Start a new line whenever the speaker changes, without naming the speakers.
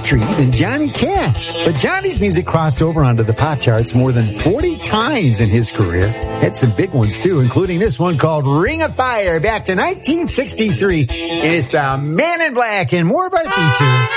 country than Johnny Cash. But Johnny's music crossed over onto the pop charts more than 40 times in his career. Had some big ones too, including this one called Ring of Fire back to 1963. And it's the Man in Black and more of our feature.